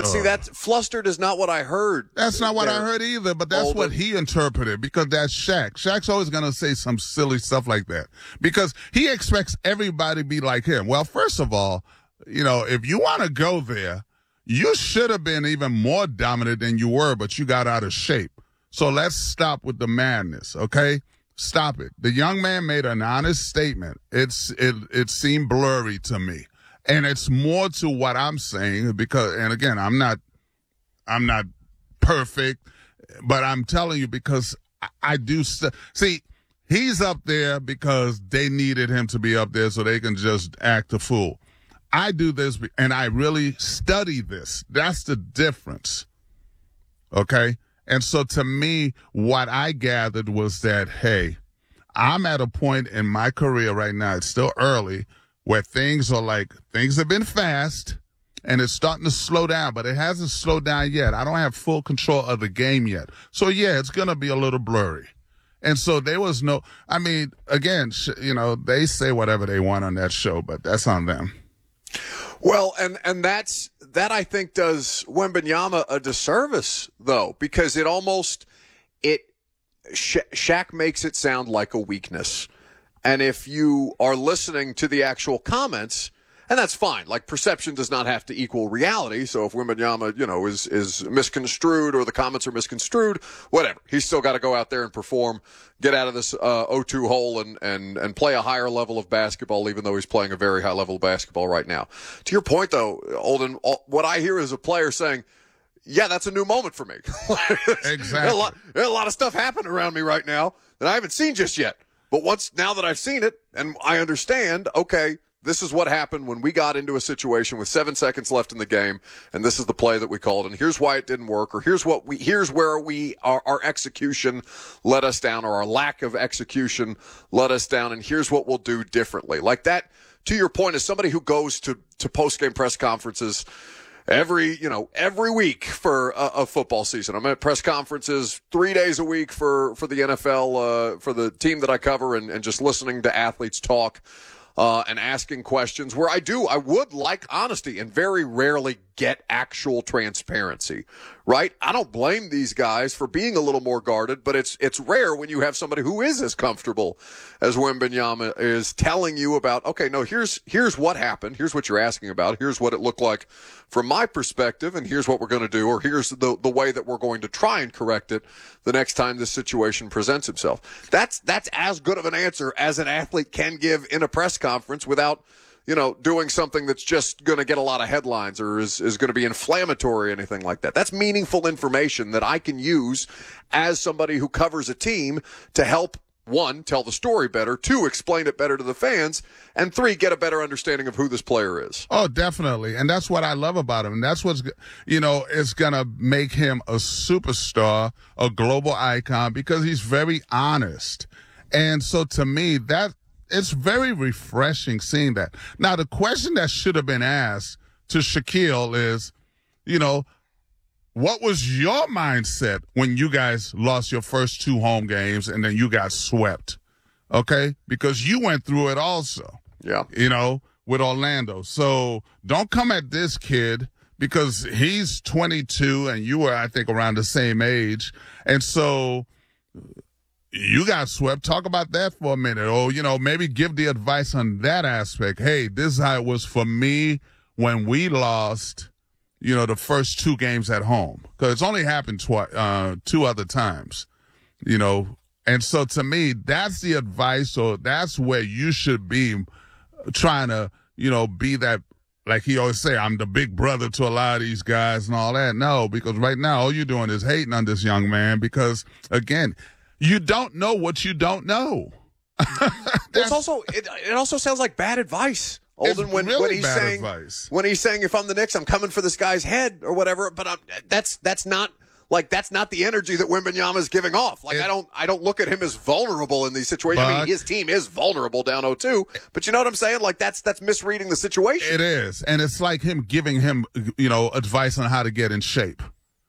see, that's flustered is not what I heard. That's not what I heard either, but that's what he interpreted, because that's Shaq. Shaq's always going to say some silly stuff like that because he expects everybody to be like him. Well, first of all, if you want to go there, you should have been even more dominant than you were, but you got out of shape. So let's stop with the madness, okay? Stop it. The young man made an honest statement. It seemed blurry to me. And it's more to what I'm saying because, and again, I'm not perfect, but I'm telling you because I do see he's up there because they needed him to be up there so they can just act a fool. I do this and I really study this. That's the difference. Okay. And so to me, what I gathered was that, hey, I'm at a point in my career right now. It's still early, where things have been fast and it's starting to slow down, but it hasn't slowed down yet. I don't have full control of the game yet. So yeah, it's going to be a little blurry. And so there was again, they say whatever they want on that show, but that's on them. Well, and that I think does Wembanyama a disservice though, because Shaq makes it sound like a weakness. And if you are listening to the actual comments, and that's fine, like perception does not have to equal reality. So if Wembanyama, is misconstrued or the comments are misconstrued, whatever, he's still got to go out there and perform, get out of this 0-2 hole and play a higher level of basketball, even though he's playing a very high level of basketball right now. To your point, though, Olden, what I hear is a player saying, yeah, that's a new moment for me. Exactly. There's a lot of stuff happening around me right now that I haven't seen just yet. But now that I've seen it and I understand, okay, this is what happened when we got into a situation with 7 seconds left in the game, and this is the play that we called, and here's why it didn't work, or here's where our execution let us down, or our lack of execution let us down, and here's what we'll do differently. Like that, to your point, as somebody who goes to post-game press conferences every week for a football season. I'm at press conferences 3 days a week for the NFL, for the team that I cover, and just listening to athletes talk, and asking questions where I would like honesty and very rarely get actual transparency, right? I don't blame these guys for being a little more guarded, but it's rare when you have somebody who is as comfortable as Wembanyama is telling you about, okay, no, here's what happened. Here's what you're asking about. Here's what it looked like from my perspective, and here's what we're going to do, or here's the way that we're going to try and correct it the next time this situation presents itself. That's as good of an answer as an athlete can give in a press conference without doing something that's just going to get a lot of headlines or is going to be inflammatory or anything like that. That's meaningful information that I can use as somebody who covers a team to help, 1, tell the story better, 2, explain it better to the fans, and 3, get a better understanding of who this player is. Oh, definitely. And that's what I love about him. And that's what's, it's going to make him a superstar, a global icon, because he's very honest. And so to me, it's very refreshing seeing that. Now, the question that should have been asked to Shaquille is, what was your mindset when you guys lost your first 2 home games and then you got swept? Okay? Because you went through it also. Yeah. With Orlando. So don't come at this kid because he's 22 and you were, I think, around the same age. And so you got swept. Talk about that for a minute. Or, maybe give the advice on that aspect. Hey, this is how it was for me when we lost, the first 2 games at home. Because it's only happened 2 other times, And so to me, that's the advice. So that's where you should be trying to, be that, like he always say, I'm the big brother to a lot of these guys and all that. No, because right now all you're doing is hating on this young man because, again, you don't know what you don't know. It also sounds like bad advice. Olden, when he's saying advice. When he's saying if I'm the Knicks, I'm coming for this guy's head or whatever. But that's not the energy that Wembanyama is giving off. Like I don't look at him as vulnerable in these situations. His team is vulnerable down 0-2. But you know what I'm saying? Like that's misreading the situation. It is, and it's like him giving him advice on how to get in shape.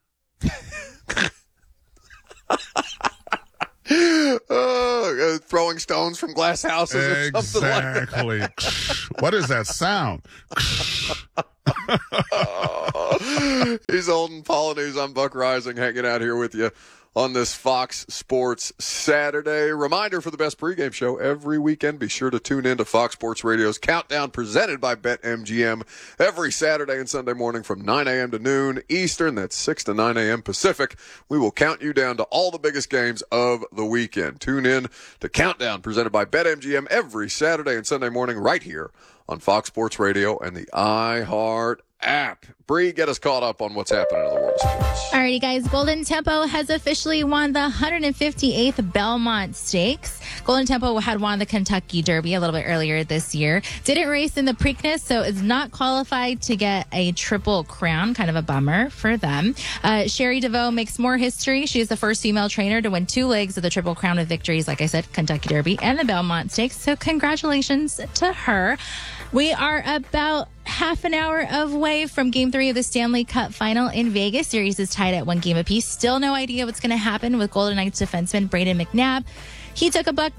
Throwing stones from glass houses or something like that. What is that sound? He's Olden Polynews. I'm Buck Rising, hanging out here with you on this Fox Sports Saturday. Reminder for the best pregame show every weekend. Be sure to tune in to Fox Sports Radio's Countdown presented by BetMGM every Saturday and Sunday morning from 9 a.m. to noon Eastern. That's 6 to 9 a.m. Pacific. We will count you down to all the biggest games of the weekend. Tune in to Countdown presented by BetMGM every Saturday and Sunday morning right here on Fox Sports Radio and the iHeart app. Bree, get us caught up on what's happening in the world of sports. Alrighty, guys. Golden Tempo has officially won the 158th Belmont Stakes. Golden Tempo had won the Kentucky Derby a little bit earlier this year. Didn't race in the Preakness, so is not qualified to get a Triple Crown. Kind of a bummer for them. Sherry DeVoe makes more history. She is the first female trainer to win 2 legs of the Triple Crown with victories, like I said, Kentucky Derby and the Belmont Stakes. So congratulations to her. We are about half an hour away from Game 3 of the Stanley Cup Final in Vegas. Series is tied at 1 game apiece. Still no idea what's going to happen with Golden Knights defenseman Brayden McNabb. He took He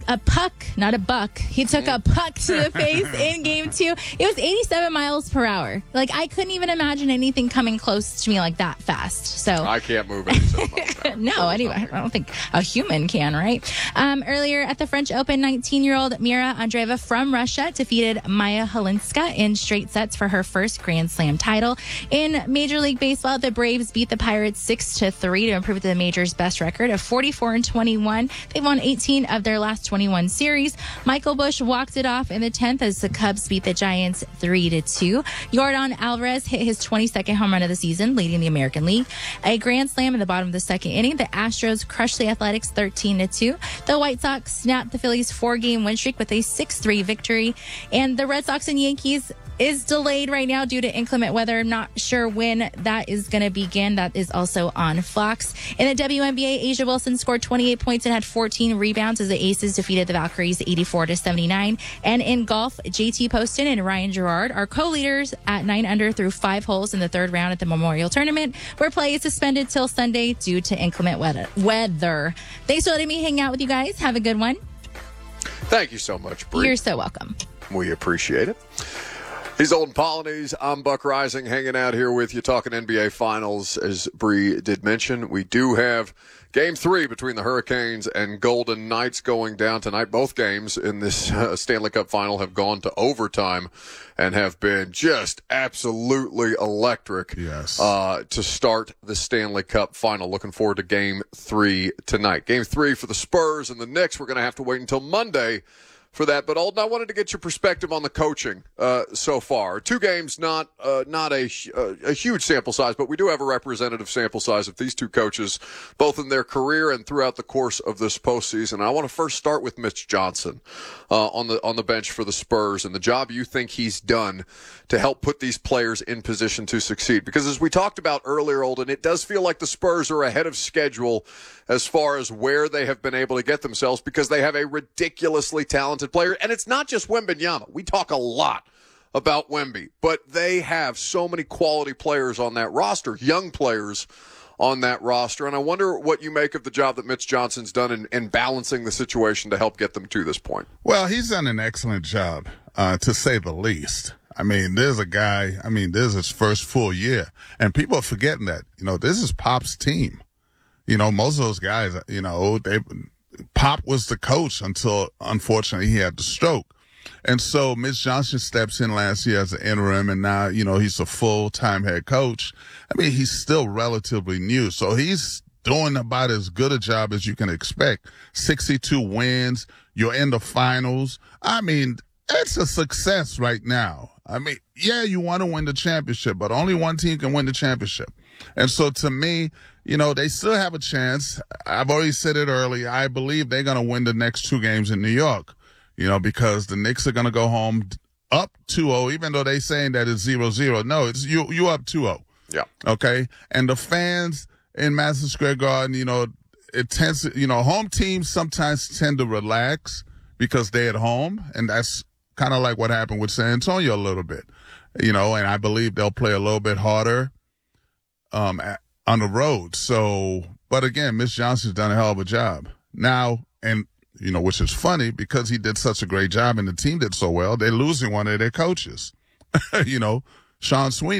took a puck to the face in Game 2. It was 87 miles per hour. Like, I couldn't even imagine anything coming close to me like that fast. So I can't move 87 miles per hour. No, anyway, I don't think a human can, right? Earlier at the French Open, 19-year-old Mira Andreeva from Russia defeated Maya Halinska in straight sets for her first Grand Slam title. In Major League Baseball, the Braves beat the Pirates 6-3 to improve the major's best record of 44-21. They've won 18 of their last 21 series. Michael Busch walked it off in the 10th as the Cubs beat the Giants 3-2. Yordan Alvarez hit his 22nd home run of the season, leading the American League. A grand slam in the bottom of the second inning. The Astros crushed the Athletics 13-2. The White Sox snapped the Phillies' 4-game win streak with a 6-3 victory. And the Red Sox and Yankees is delayed right now due to inclement weather. I'm not sure when that is going to begin. That is also on Fox. In the WNBA, A'ja Wilson scored 28 points and had 14 rebounds as the Aces defeated the Valkyries 84-79. And in golf, JT Poston and Ryan Gerard are co-leaders at 9 under through 5 holes in the third round at the Memorial Tournament, where play is suspended till Sunday due to inclement weather. Thanks for letting me hang out with you guys. Have a good one. Thank you so much, Bree. You're so welcome. We appreciate it. He's Olden Polynews. I'm Buck Rising, hanging out here with you, talking NBA Finals. As Bree did mention, we do have Game 3 between the Hurricanes and Golden Knights going down tonight. Both games in this Stanley Cup Final have gone to overtime and have been just absolutely electric. Yes. To start the Stanley Cup Final. Looking forward to Game 3 tonight. Game 3 for the Spurs and the Knicks. We're going to have to wait until Monday for that. But Olden, I wanted to get your perspective on the coaching so far. 2 games, not a huge sample size, but we do have a representative sample size of these 2 coaches, both in their career and throughout the course of this postseason. I want to first start with Mitch Johnson on the bench for the Spurs and the job you think he's done to help put these players in position to succeed. Because as we talked about earlier, Olden, it does feel like the Spurs are ahead of schedule as far as where they have been able to get themselves because they have a ridiculously talented player. And it's not just Wembanyama. We talk a lot about Wemby, but they have so many quality players on that roster, young players on that roster. And I wonder what you make of the job that Mitch Johnson's done in balancing the situation to help get them to this point. Well, he's done an excellent job, to say the least. I mean, there's a guy, this is his first full year, and people are forgetting that, this is Pop's team. Most of those guys, Pop was the coach until, unfortunately, he had the stroke. And so Mitch Johnson steps in last year as an interim, and now, he's a full-time head coach. He's still relatively new, so he's doing about as good a job as you can expect. 62 wins, you're in the finals. It's a success right now. You want to win the championship, but only one team can win the championship. And so to me, they still have a chance. I've already said it early. I believe they're going to win the next 2 games in New York, because the Knicks are going to go home up 2-0, even though they're saying that it's 0-0. No, it's you up 2-0. Yeah. Okay. And the fans in Madison Square Garden, it tends to, home teams sometimes tend to relax because they're at home. And that's kind of like what happened with San Antonio a little bit, and I believe they'll play a little bit harder on the road. So, but again, Mitch Johnson's done a hell of a job now, and which is funny because he did such a great job and the team did so well. They're losing one of their coaches, Sean Sweeney.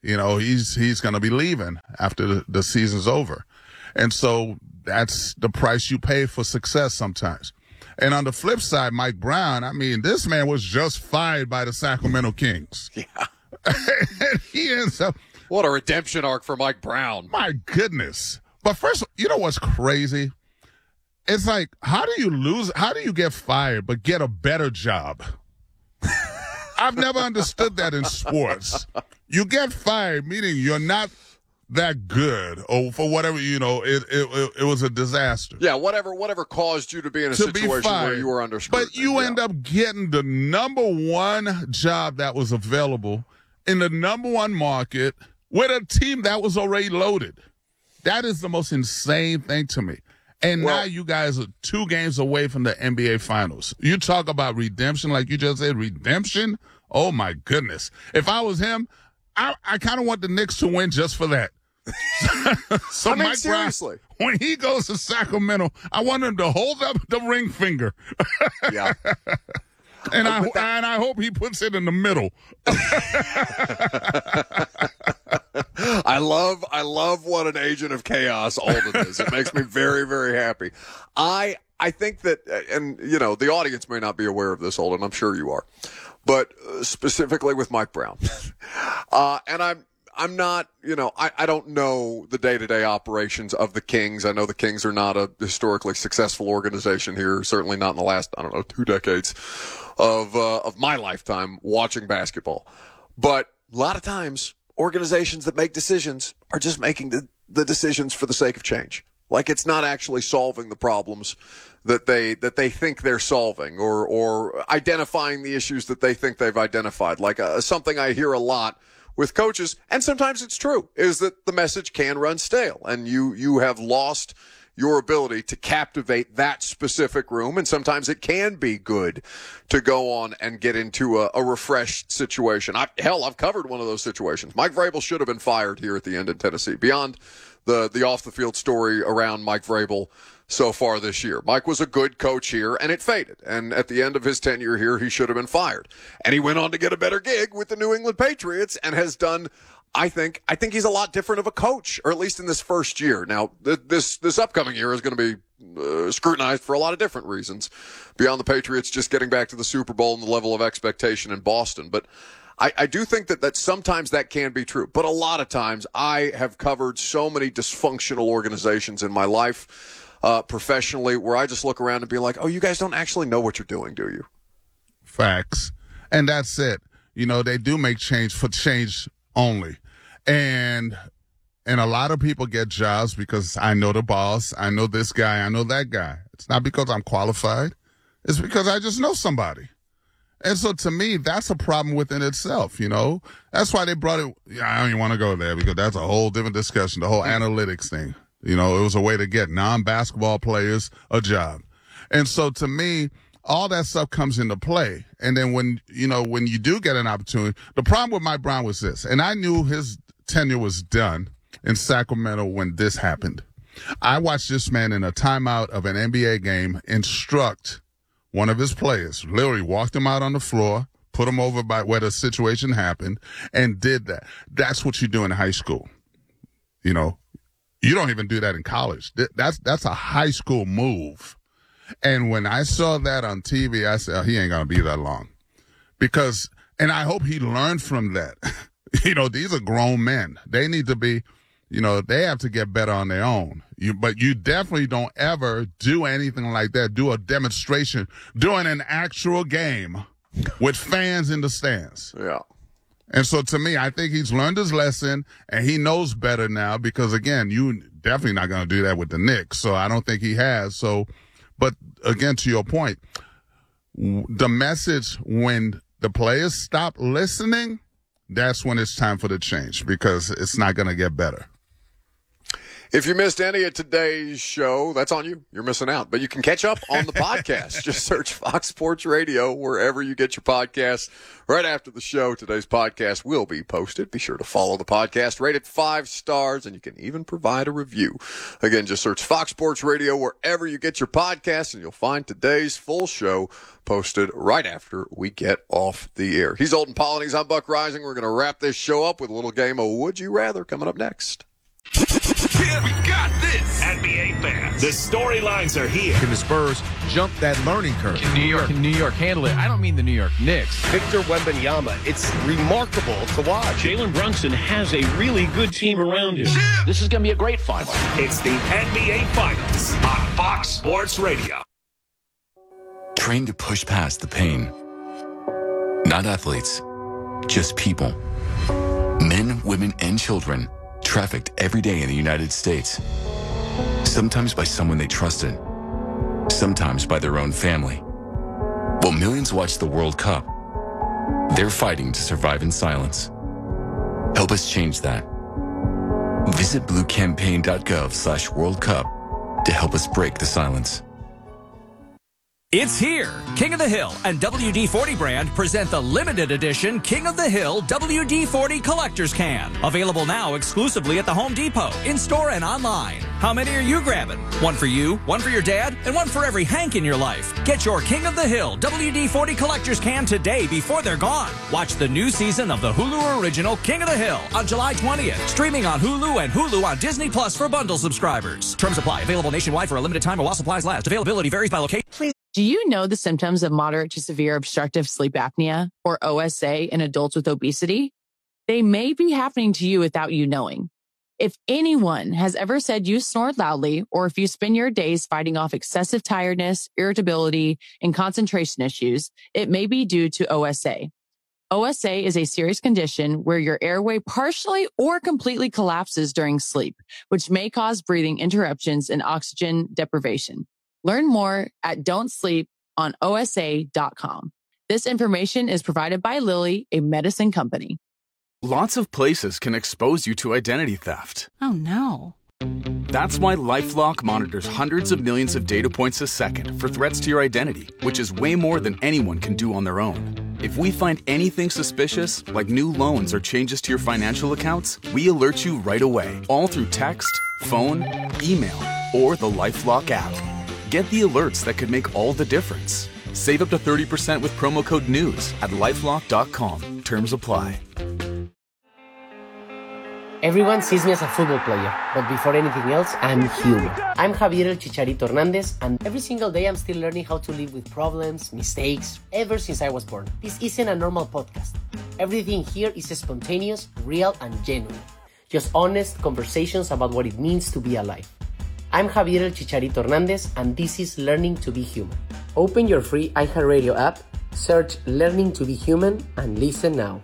he's going to be leaving after the season's over. And so that's the price you pay for success sometimes. And on the flip side, Mike Brown, I mean, this man was just fired by the Sacramento Kings. Yeah. And he ends up. What a redemption arc for Mike Brown. My goodness. But first, you know what's crazy? It's like, how do you get fired but get a better job? I've never understood that in sports. You get fired, meaning you're not that good, or for whatever, it was a disaster. Yeah, whatever caused you to be in a situation where you were under scrutiny. But you end up getting the number one job that was available in the number one market with a team that was already loaded. That is the most insane thing to me. And now you guys are 2 games away from the NBA Finals. You talk about redemption, like you just said, redemption? Oh, my goodness. If I was him, I kind of want the Knicks to win just for that. So I mean, Mike seriously. Brown, when he goes to Sacramento, I want him to hold up the ring finger. Yeah. And I hope he puts it in the middle. I love what an agent of chaos Alden is. It makes me very, very happy. I think that, and the audience may not be aware of this, Alden. I'm sure you are, but specifically with Mike Brown, and I'm not, I don't know the day-to-day operations of the Kings. I know the Kings are not a historically successful organization here, certainly not in the last, 2 decades of my lifetime watching basketball. But a lot of times, organizations that make decisions are just making the decisions for the sake of change. Like, it's not actually solving the problems that they think they're solving, or identifying the issues that they think they've identified. Like something I hear a lot with coaches, and sometimes it's true, is that the message can run stale, and you have lost your ability to captivate that specific room, and sometimes it can be good to go on and get into a refreshed situation. I've covered one of those situations. Mike Vrabel should have been fired here at the end in Tennessee. Beyond the off-the-field story around Mike Vrabel so far this year, Mike was a good coach here, and it faded. And at the end of his tenure here, he should have been fired. And he went on to get a better gig with the New England Patriots and has done, I think he's a lot different of a coach, or at least in this first year. Now, this upcoming year is going to be scrutinized for a lot of different reasons, beyond the Patriots just getting back to the Super Bowl and the level of expectation in Boston. But I do think that sometimes that can be true. But a lot of times, I have covered so many dysfunctional organizations in my life, professionally, where I just look around and be like, oh, you guys don't actually know what you're doing, do you? Facts. And that's it. They do make change for change only. And a lot of people get jobs because I know the boss, I know this guy, I know that guy. It's not because I'm qualified. It's because I just know somebody. And so to me, that's a problem within itself, That's why they brought it. I don't even want to go there because that's a whole different discussion, the whole analytics thing. It was a way to get non-basketball players a job. And so to me, all that stuff comes into play. And then when you do get an opportunity, the problem with Mike Brown was this, and I knew his tenure was done in Sacramento when this happened. I watched this man in a timeout of an NBA game instruct one of his players, literally walked him out on the floor, put him over by where the situation happened, and did that. That's what you do in high school. You don't even do that in college. That's a high school move. And when I saw that on TV, I said, oh, he ain't going to be that long. And I hope he learned from that. These are grown men. They need to be, they have to get better on their own. But you definitely don't ever do anything like that. Do a demonstration during an actual game with fans in the stands. Yeah. And so to me, I think he's learned his lesson and he knows better now because, again, you definitely not going to do that with the Knicks. So I don't think he has. So, but again, to your point, the message when the players stop listening, that's when it's time for the change because it's not going to get better. If you missed any of today's show, that's on you. You're missing out. But you can catch up on the podcast. Just search Fox Sports Radio wherever you get your podcasts. Right after the show, today's podcast will be posted. Be sure to follow the podcast, rate it 5 stars, and you can even provide a review. Again, just search Fox Sports Radio wherever you get your podcasts, and you'll find today's full show posted right after we get off the air. He's Olden Polynice. I'm Buck Rising. We're going to wrap this show up with a little game of Would You Rather coming up next. Yeah, we got this. NBA fans, the storylines are here. Can the Spurs jump that learning curve? Can New York handle it? I don't mean the New York Knicks. Victor Wembanyama, it's remarkable to watch. Jalen Brunson has a really good team around him. Yeah. This is going to be a great final. It's the NBA Finals on Fox Sports Radio. Trained to push past the pain. Not athletes, just people. Men, women, and children trafficked every day in the United States. Sometimes by someone they trusted, sometimes by their own family. While millions watch the World Cup, they're fighting to survive in silence. Help us change that. Visit bluecampaign.gov/World Cup to help us break the silence. It's here. King of the Hill and WD-40 brand present the limited edition King of the Hill WD-40 Collector's Can. Available now exclusively at the Home Depot, in-store and online. How many are you grabbing? One for you, one for your dad, and one for every Hank in your life. Get your King of the Hill WD-40 Collector's Can today before they're gone. Watch the new season of the Hulu original King of the Hill on July 20th. Streaming on Hulu and Hulu on Disney Plus for bundle subscribers. Terms apply. Available nationwide for a limited time or while supplies last. Availability varies by location. Do you know the symptoms of moderate to severe obstructive sleep apnea, or OSA, in adults with obesity? They may be happening to you without you knowing. If anyone has ever said you snored loudly, or if you spend your days fighting off excessive tiredness, irritability, and concentration issues, it may be due to OSA. OSA is a serious condition where your airway partially or completely collapses during sleep, which may cause breathing interruptions and oxygen deprivation. Learn more at don'tsleeponosa.com. This information is provided by Lilly, a medicine company. Lots of places can expose you to identity theft. Oh, no. That's why LifeLock monitors hundreds of millions of data points a second for threats to your identity, which is way more than anyone can do on their own. If we find anything suspicious, like new loans or changes to your financial accounts, we alert you right away, all through text, phone, email, or the LifeLock app. Get the alerts that could make all the difference. Save up to 30% with promo code NEWS at LifeLock.com. Terms apply. Everyone sees me as a football player, but before anything else, I'm human. I'm Javier El Chicharito Hernandez, and every single day I'm still learning how to live with problems, mistakes, ever since I was born. This isn't a normal podcast. Everything here is spontaneous, real, and genuine. Just honest conversations about what it means to be alive. I'm Javier El Chicharito Hernandez, and this is Learning to be Human. Open your free iHeartRadio app, search Learning to be Human, and listen now.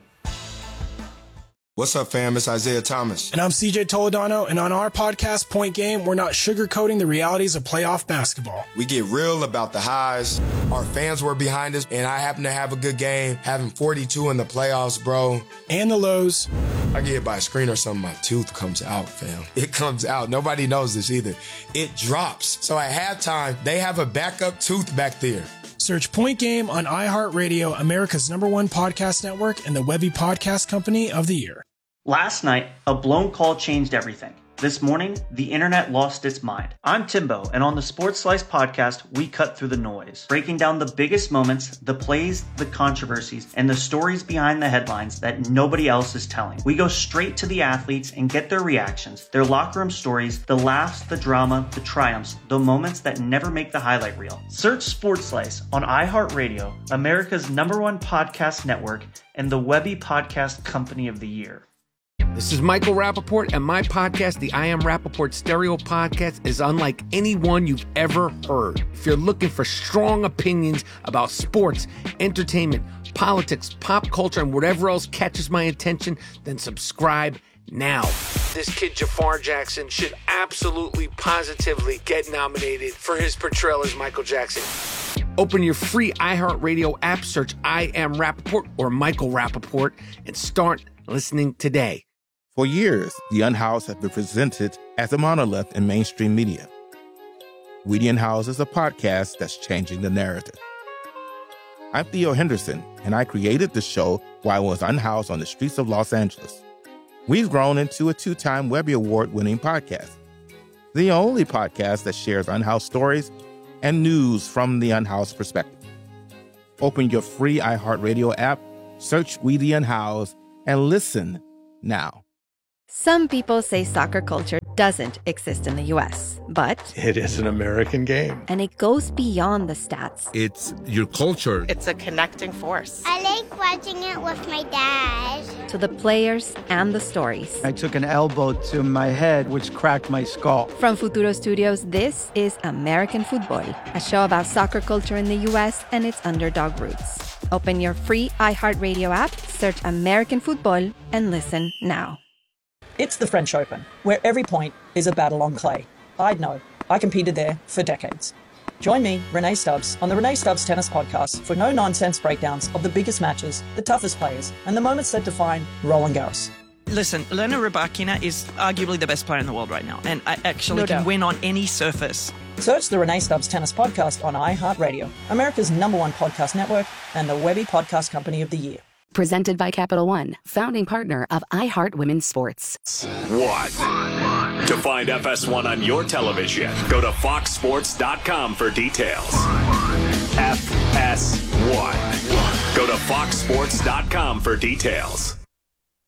What's up, fam? It's Isaiah Thomas. And I'm CJ Toledano, and on our podcast, Point Game, we're not sugarcoating the realities of playoff basketball. We get real about the highs. Our fans were behind us, and I happen to have a good game, having 42 in the playoffs, bro. And the lows. I get hit by a screen or something, my tooth comes out, fam. It comes out. Nobody knows this either. It drops. So at halftime, they have a backup tooth back there. Search Point Game on iHeartRadio, America's #1 podcast network, and the Webby Podcast Company of the Year. Last night, a blown call changed everything. This morning, the internet lost its mind. I'm Timbo, and on the Sports Slice podcast, we cut through the noise, breaking down the biggest moments, the plays, the controversies, and the stories behind the headlines that nobody else is telling. We go straight to the athletes and get their reactions, their locker room stories, the laughs, the drama, the triumphs, the moments that never make the highlight reel. Search Sports Slice on iHeartRadio, America's #1 podcast network, and the Webby Podcast Company of the Year. This is Michael Rappaport, and my podcast, the I Am Rappaport Stereo Podcast, is unlike any one you've ever heard. If you're looking for strong opinions about sports, entertainment, politics, pop culture, and whatever else catches my attention, then subscribe now. This kid, Jafar Jackson, should absolutely, positively get nominated for his portrayal as Michael Jackson. Open your free iHeartRadio app, search I Am Rappaport or Michael Rappaport, and start listening today. For years, the Unhoused has been presented as a monolith in mainstream media. We the Unhoused is a podcast that's changing the narrative. I'm Theo Henderson, and I created the show while I was unhoused on the streets of Los Angeles. We've grown into a 2-time Webby Award-winning podcast, the only podcast that shares unhoused stories and news from the unhoused perspective. Open your free iHeartRadio app, search We the Unhoused, and listen now. Some people say soccer culture doesn't exist in the U.S., but it is an American game. And it goes beyond the stats. It's your culture. It's a connecting force. I like watching it with my dad. To the players and the stories. I took an elbow to my head, which cracked my skull. From Futuro Studios, this is American Football, a show about soccer culture in the U.S. and its underdog roots. Open your free iHeartRadio app, search American Football, and listen now. It's the French Open, where every point is a battle on clay. I'd know. I competed there for decades. Join me, Renee Stubbs, on the Renee Stubbs Tennis Podcast for no-nonsense breakdowns of the biggest matches, the toughest players, and the moments that define Roland Garros. Listen, Elena Rybakina is arguably the best player in the world right now, and I actually can win on any surface. Search the Renee Stubbs Tennis Podcast on iHeartRadio, America's #1 podcast network, and the Webby Podcast Company of the Year. Presented by Capital One, founding partner of iHeart Women's Sports. What? To find FS1 on your television, go to foxsports.com for details. FS1. Go to foxsports.com for details.